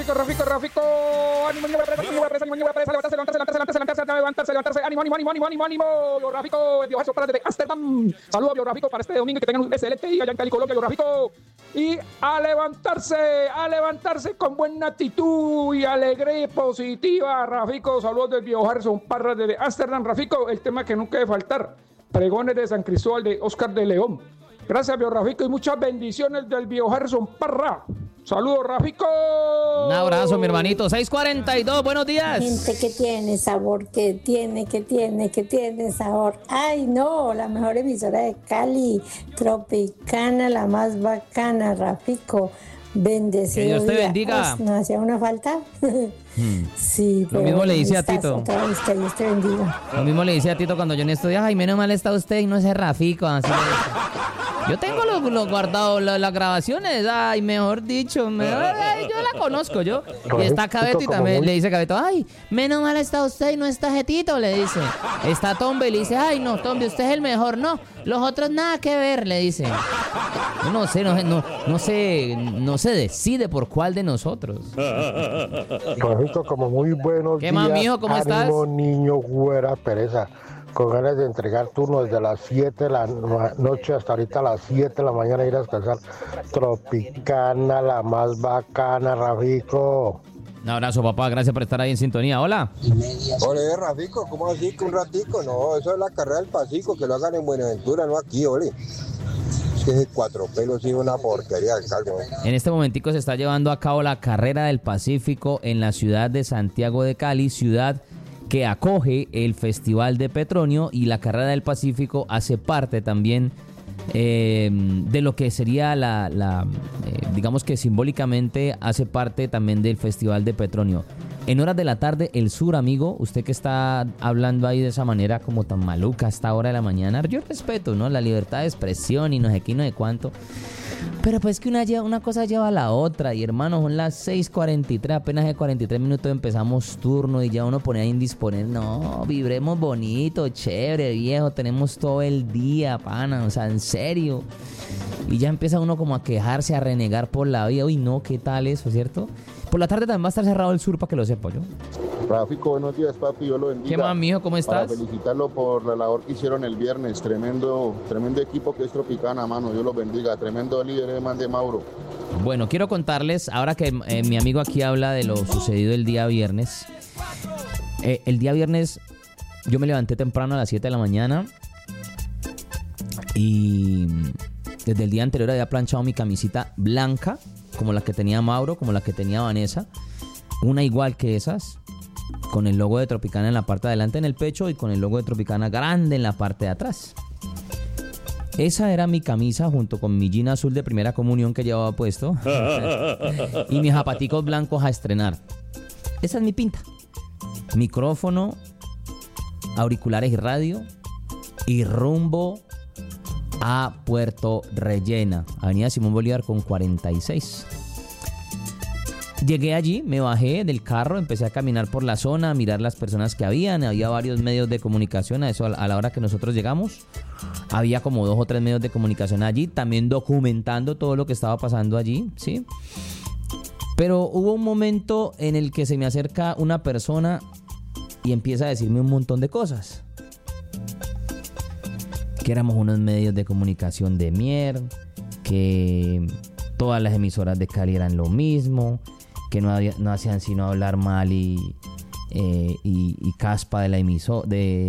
Rafico. Ánimo, levantarse. Ánimo. Biográfico, Biojarzo para desde Ámsterdam. Saludos, Biográfico, para este domingo, que tengan un excelente día allá en Cali, Colombia, Biográfico. Y a levantarse con buena actitud y alegría positiva, Rafico. Saludos del Biojarzo Parra desde Ámsterdam, Rafico. El tema que nunca debe faltar: pregones de San Cristóbal de Oscar de León. Gracias, Biorrafico, y muchas bendiciones del Biojarzo Parra. Saludos, Rafico. Un abrazo, mi hermanito. 6:42, buenos días. Gente que tiene sabor, que tiene sabor. Ay, no, la mejor emisora de Cali, Tropicana, la más bacana, Rafico. Bendecido. Que Dios te día. bendiga. ¿No hacía una falta? Sí, lo mismo le dice a Tito. Otra vez, que Dios te bendiga. Lo mismo le dice a Tito cuando yo en estudio. Ay, menos mal está usted y no ese Rafico. Así le dice. Yo tengo lo guardado, las grabaciones. Ay, mejor dicho. Yo la conozco, yo. Y está Cabeto y también le dice Cabeto. Ay, menos mal está usted y no está Jetito, le dice. Está Tombe y le dice. Ay, no, Tombe, usted es el mejor. No, los otros nada que ver, le dice. No se decide por cuál de nosotros. Rafito, como muy buenos ¿Qué días. más, mijo? ¿Cómo estás? Niño, güera, pereza. Con ganas de entregar turno desde las 7 de la noche hasta ahorita a las 7 de la mañana, ir a descansar. Tropicana, la más bacana, Rafico. Un abrazo, papá. Gracias por estar ahí en sintonía. Hola. Ole, Rafico, ¿cómo así que un ratico? No, eso es la carrera del Pacífico, que lo hagan en Buenaventura, no aquí, ole. Es que ese Cuatro Pelos sí es una porquería de caldo. En este momentico se está llevando a cabo la carrera del Pacífico en la ciudad de Santiago de Cali, ciudad que acoge el Festival de Petronio, y la carrera del Pacífico hace parte también de lo que sería digamos que simbólicamente hace parte también del Festival de Petronio. En horas de la tarde, el sur, amigo, usted que está hablando ahí de esa manera como tan maluca a esta hora de la mañana, yo respeto, ¿no? La libertad de expresión y no sé qué y no sé cuánto. Pero pues que una cosa lleva a la otra, y hermano, son las 6:43, apenas de 43 minutos empezamos turno y ya uno pone a indisponer. No, vibremos bonito, chévere, viejo, tenemos todo el día, pana, o sea, en serio. Y ya empieza uno como a quejarse, a renegar por la vida. Uy, no, ¿qué tal eso, cierto? Por la tarde también va a estar cerrado el sur, para que lo sepa yo. Rafico, buenos días, papi, yo lo bendiga. ¿Qué más, mijo? ¿Cómo estás? Para felicitarlo por la labor que hicieron el viernes. Tremendo equipo que es Tropicana, mano. Dios los bendiga. Tremendo líder, man de Mauro. Bueno, quiero contarles, ahora que mi amigo aquí habla de lo sucedido el día viernes. El día viernes yo me levanté temprano a las 7 de la mañana y desde el día anterior había planchado mi camisita blanca, como la que tenía Mauro, como la que tenía Vanessa. Una igual que esas, con el logo de Tropicana en la parte de adelante en el pecho y con el logo de Tropicana grande en la parte de atrás. Esa era mi camisa junto con mi jean azul de primera comunión que llevaba puesto y mis zapaticos blancos a estrenar. Esa es mi pinta. Micrófono, auriculares y radio, y rumbo a Puerto Rellena, Avenida Simón Bolívar con 46. Llegué allí, me bajé del carro, empecé a caminar por la zona, a mirar las personas que había varios medios de comunicación, a la hora que nosotros llegamos. Había como 2 o 3 medios de comunicación allí, también documentando todo lo que estaba pasando allí, ¿sí? Pero hubo un momento en el que se me acerca una persona y empieza a decirme un montón de cosas. Que éramos unos medios de comunicación de mierda, que todas las emisoras de Cali eran lo mismo, que no hacían sino hablar mal y caspa de la emisora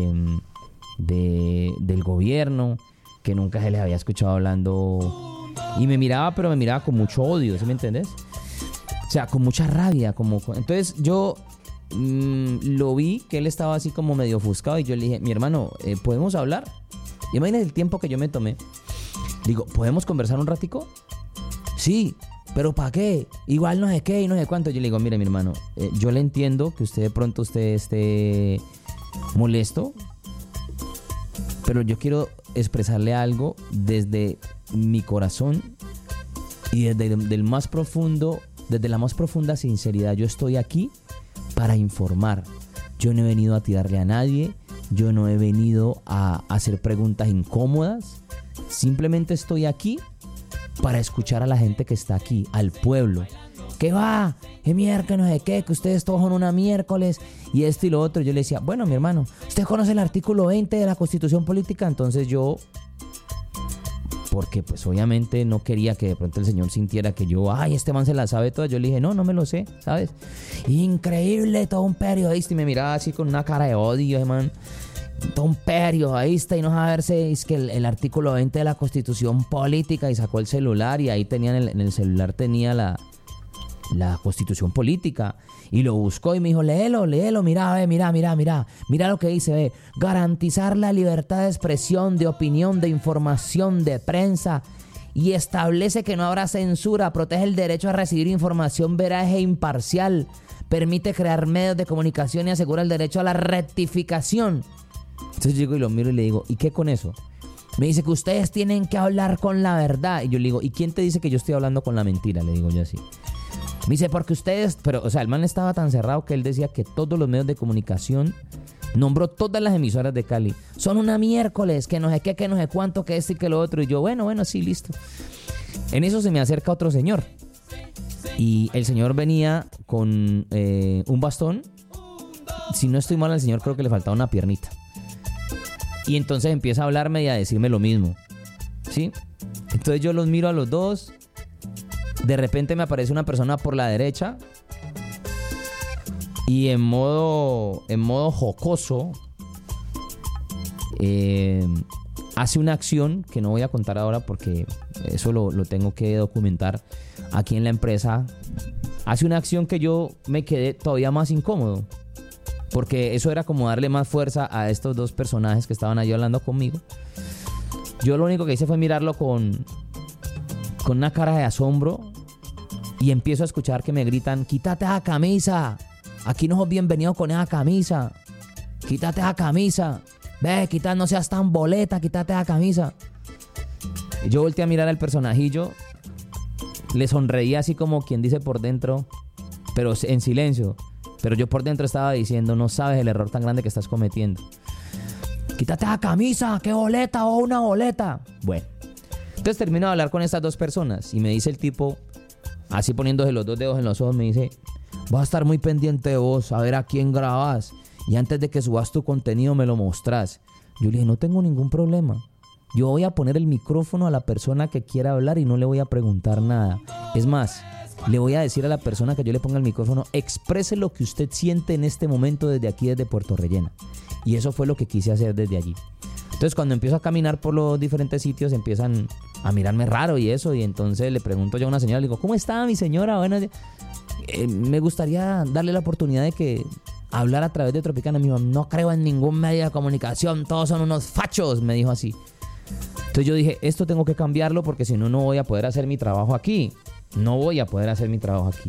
del gobierno, que nunca se les había escuchado hablando, y me miraba con mucho odio, ¿sí me entiendes? O sea, con mucha rabia, entonces yo lo vi que él estaba así como medio ofuscado, y yo le dije, mi hermano, ¿podemos hablar? Imagínate el tiempo que yo me tomé. Digo, ¿podemos conversar un ratico? Sí, pero ¿para qué? Igual no sé qué y no sé cuánto. Yo le digo, mire, mi hermano, yo le entiendo que usted de pronto esté molesto, pero yo quiero expresarle algo desde mi corazón y desde la más profunda sinceridad. Yo estoy aquí para informar. Yo no he venido a tirarle a nadie. Yo no he venido a hacer preguntas incómodas. Simplemente estoy aquí para escuchar a la gente que está aquí, al pueblo. ¿qué va? ¿Qué miércoles, no sé qué? Que ustedes todos son una miércoles y esto y lo otro. Yo le decía, bueno, mi hermano, ¿usted conoce el artículo 20 de la Constitución Política? Entonces yo, porque pues obviamente no quería que de pronto el señor sintiera que yo, ay, este man se la sabe toda. Yo le dije, no me lo sé, ¿sabes? Increíble, todo un periodista. Y me miraba así con una cara de odio, man. Todo un periodista y no saberse, es que el artículo 20 de la Constitución Política, y sacó el celular y ahí tenía en el celular tenía la Constitución Política y lo buscó y me dijo, léelo, mira lo que dice, ve, garantizar la libertad de expresión, de opinión, de información, de prensa, y establece que no habrá censura, protege el derecho a recibir información veraz e imparcial, permite crear medios de comunicación y asegura el derecho a la rectificación. Entonces llego y lo miro y le digo, ¿y qué con eso? Me dice que ustedes tienen que hablar con la verdad. Y yo le digo, ¿y quién te dice que yo estoy hablando con la mentira? Le digo yo así. Me dice, porque ustedes... Pero, o sea, el man estaba tan cerrado que él decía que todos los medios de comunicación, nombró todas las emisoras de Cali, son una miércoles, que no sé qué, que no sé cuánto, que esto y que lo otro. Y yo, bueno, sí, listo. En eso se me acerca otro señor. Y el señor venía con un bastón. Si no estoy mal, al señor creo que le faltaba una piernita. Y entonces empieza a hablarme y a decirme lo mismo, ¿sí? Entonces yo los miro a los dos. De repente me aparece una persona por la derecha y en modo jocoso hace una acción que no voy a contar ahora porque eso lo tengo que documentar aquí en la empresa. Hace una acción que yo me quedé todavía más incómodo, porque eso era como darle más fuerza a estos dos personajes que estaban allí hablando conmigo. Yo lo único que hice fue mirarlo con una cara de asombro y empiezo a escuchar que me gritan, quítate esa camisa, aquí no sos bienvenido con esa camisa, quítate esa camisa, ve, quítate, no seas tan boleta, quítate esa camisa. Y yo volteé a mirar al personajillo, le sonreía así como quien dice por dentro, pero en silencio. Pero yo por dentro estaba diciendo, no sabes el error tan grande que estás cometiendo. Quítate la camisa, ¿qué boleta o una boleta? Bueno, entonces termino de hablar con estas dos personas y me dice el tipo, así poniéndose los dos dedos en los ojos, me dice, vas a estar muy pendiente de vos, a ver a quién grabas y antes de que subas tu contenido me lo mostrás. Yo le dije, no tengo ningún problema. Yo voy a poner el micrófono a la persona que quiera hablar y no le voy a preguntar nada. Es más, le voy a decir a la persona que yo le ponga el micrófono, exprese lo que usted siente en este momento desde aquí, desde Puerto Rellena. Y eso fue lo que quise hacer desde allí. Entonces cuando empiezo a caminar por los diferentes sitios empiezan a mirarme raro y eso. Y entonces le pregunto yo a una señora, le digo, ¿cómo está mi señora? Bueno, me gustaría darle la oportunidad de que hablar a través de Tropicana. Me dijo, no creo en ningún medio de comunicación, todos son unos fachos, me dijo así. Entonces yo dije, esto tengo que cambiarlo porque si no, no voy a poder hacer mi trabajo aquí. No voy a poder hacer mi trabajo aquí.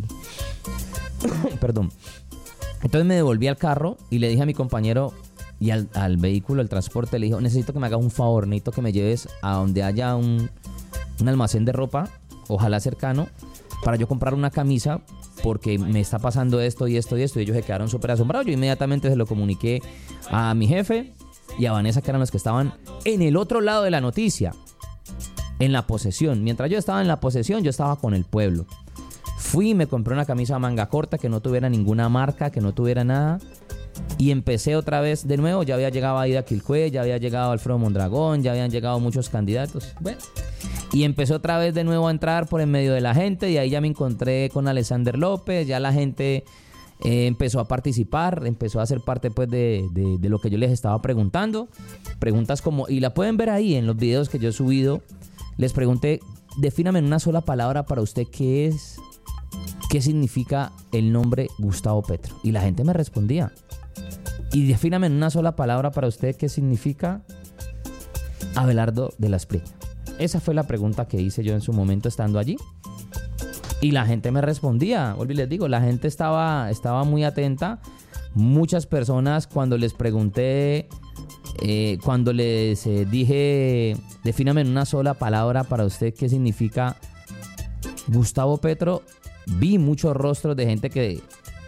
Perdón. Entonces me devolví al carro y le dije a mi compañero y al vehículo, al transporte, le dije, necesito que me hagas un favor, necesito que me lleves a donde haya un almacén de ropa, ojalá cercano, para yo comprar una camisa, porque me está pasando esto y esto y esto. Y ellos se quedaron súper asombrados. Yo inmediatamente se lo comuniqué a mi jefe y a Vanessa, que eran los que estaban en el otro lado de la noticia, en la posesión. Mientras yo estaba en la posesión, yo estaba con el pueblo. Fui y me compré una camisa manga corta que no tuviera ninguna marca, que no tuviera nada. Y empecé otra vez de nuevo. Ya había llegado Aida Quilcue, ya había llegado Alfredo Mondragón, ya habían llegado muchos candidatos. Bueno, y empecé otra vez de nuevo a entrar por en medio de la gente. Y ahí ya me encontré con Alexander López. Ya la gente empezó a participar, empezó a ser parte pues de lo que yo les estaba preguntando. Preguntas como, y la pueden ver ahí en los videos que yo he subido. Les pregunté, defíname en una sola palabra para usted qué significa el nombre Gustavo Petro. Y la gente me respondía. Y defíname en una sola palabra para usted qué significa Abelardo de la Espriella. Esa fue la pregunta que hice yo en su momento estando allí. Y la gente me respondía. Vuelvo y les digo, la gente estaba muy atenta. Muchas personas cuando les pregunté, cuando les dije, defíname en una sola palabra para usted qué significa Gustavo Petro, vi muchos rostros de gente que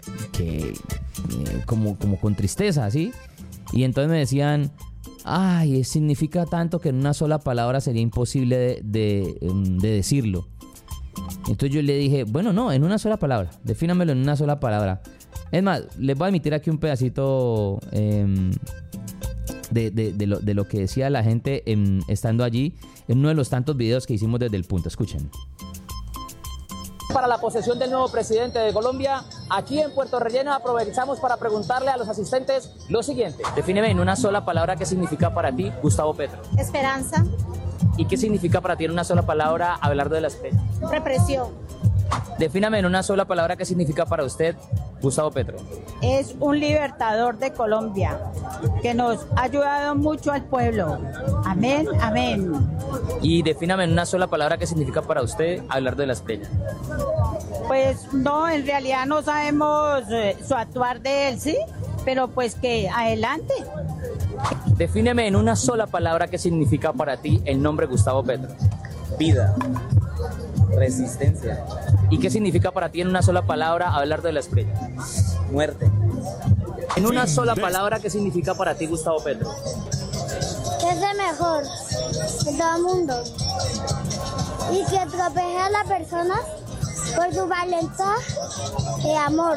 como con tristeza, ¿sí? Y entonces me decían, ay, significa tanto que en una sola palabra sería imposible de decirlo. Entonces yo le dije, bueno, no, en una sola palabra, defínamelo en una sola palabra. Es más, les voy a emitir aquí un pedacito de lo que decía la gente estando allí en uno de los tantos videos que hicimos desde El Punto. Escuchen. Para la posesión del nuevo presidente de Colombia, aquí en Puerto Rellena aprovechamos para preguntarle a los asistentes lo siguiente. Defíneme en una sola palabra qué significa para ti Gustavo Petro. Esperanza. ¿Y qué significa para ti en una sola palabra Abelardo de la Espriella? Represión. Defíname en una sola palabra qué significa para usted Gustavo Petro. Es un libertador de Colombia que nos ha ayudado mucho al pueblo. Amén, amén. Y defíname en una sola palabra qué significa para usted Abelardo de la Espriella. Pues no, en realidad no sabemos su actuar de él, ¿sí? Pero pues que adelante. Defíneme en una sola palabra qué significa para ti el nombre Gustavo Petro. Vida. Resistencia. ¿Y qué significa para ti en una sola palabra Abelardo de la Espriella? Muerte. En una sola palabra, ¿qué significa para ti Gustavo Petro? Que es el mejor de todo el mundo y que protege a las personas por su valentía y amor.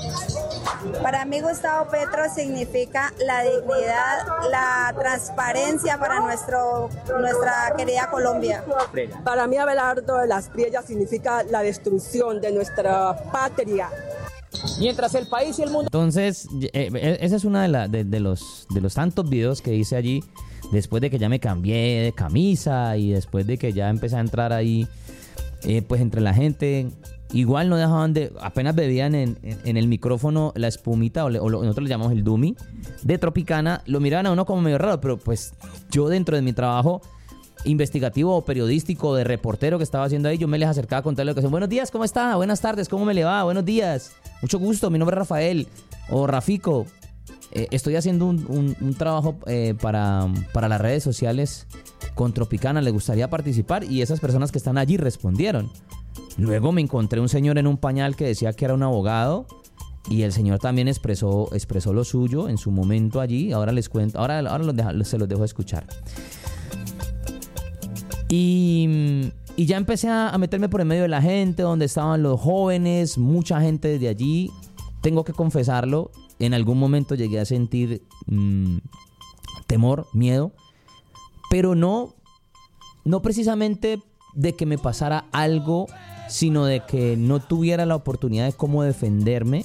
Para mí Gustavo Petro significa la dignidad, la transparencia para nuestra querida Colombia. Para mí Abelardo de la Espriella significa la destrucción de nuestra patria. Mientras el país y el mundo... Entonces, esa es una de los tantos videos que hice allí, después de que ya me cambié de camisa y después de que ya empecé a entrar ahí, pues entre la gente. Igual no dejaban de... Apenas bebían en el micrófono la espumita, nosotros le llamamos el Dumi, de Tropicana. Lo miraban a uno como medio raro, pero pues yo dentro de mi trabajo investigativo o periodístico de reportero que estaba haciendo ahí, yo me les acercaba a contarle lo que hacen. Buenos días, ¿cómo está? Buenas tardes, ¿cómo me le va? Buenos días, mucho gusto, mi nombre es Rafael o Rafico. Estoy haciendo un trabajo para las redes sociales con Tropicana, ¿le gustaría participar? Y esas personas que están allí respondieron. Luego me encontré un señor en un pañal que decía que era un abogado y el señor también expresó lo suyo en su momento allí. Ahora les cuento, ahora se los dejo escuchar. Y ya empecé a meterme por en medio de la gente, donde estaban los jóvenes, mucha gente desde allí. Tengo que confesarlo, en algún momento llegué a sentir temor, miedo, pero no precisamente de que me pasara algo, sino de que no tuviera la oportunidad de cómo defenderme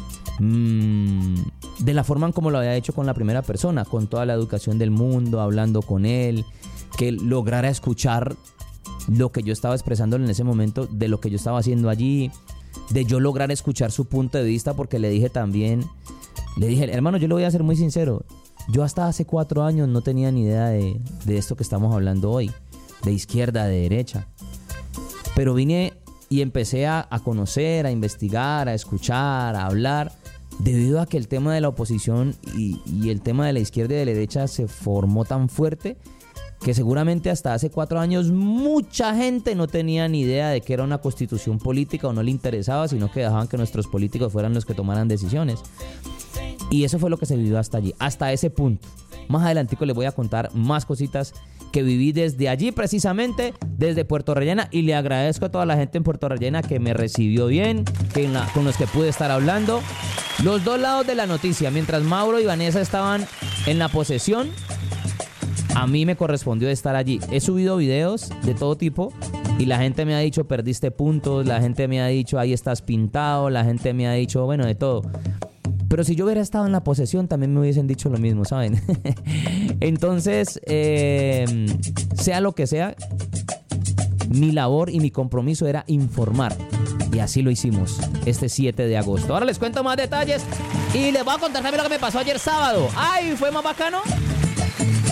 de la forma en como lo había hecho con la primera persona, con toda la educación del mundo, hablando con él, que lograra escuchar lo que yo estaba expresando en ese momento, de lo que yo estaba haciendo allí, de yo lograr escuchar su punto de vista, porque le dije, hermano, yo le voy a ser muy sincero, yo hasta hace 4 años no tenía ni idea de esto que estamos hablando hoy, de izquierda, de derecha, pero vine y empecé a conocer, a investigar, a escuchar, a hablar, debido a que el tema de la oposición y el tema de la izquierda y de la derecha se formó tan fuerte que seguramente hasta hace 4 años mucha gente no tenía ni idea de que era una constitución política o no le interesaba, sino que dejaban que nuestros políticos fueran los que tomaran decisiones. Y eso fue lo que se vivió hasta allí, hasta ese punto. Más adelantico les voy a contar más cositas que viví desde allí, precisamente desde Puerto Rellena, y le agradezco a toda la gente en Puerto Rellena que me recibió bien, con los que pude estar hablando. Los dos lados de la noticia, mientras Mauro y Vanessa estaban en la posesión, a mí me correspondió estar allí. He subido videos de todo tipo y la gente me ha dicho perdiste puntos, la gente me ha dicho ahí estás pintado, la gente me ha dicho, bueno, de todo. Pero si yo hubiera estado en la posesión también me hubiesen dicho lo mismo, ¿saben? Entonces, sea lo que sea, mi labor y mi compromiso era informar. Y así lo hicimos este 7 de agosto. Ahora les cuento más detalles y les voy a contar también lo que me pasó ayer sábado. ¡Ay, fue más bacano!